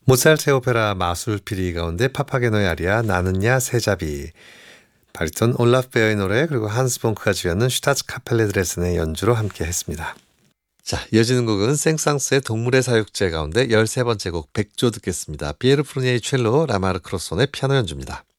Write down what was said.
모차르트 오페라 마술피리 가운데 파파게노의 아리아 나는야 새잡이, 바리톤 올라프 베어의 노래, 그리고 한스 봉크가 지휘하는 슈타츠 카펠레 드레스덴의 연주로 함께 했습니다. 자, 이어지는 곡은 생상스의 동물의 사육제 가운데 13번째 곡 백조 듣겠습니다. 피에르 프루니에의 첼로, 라마르 크로손의 피아노 연주입니다.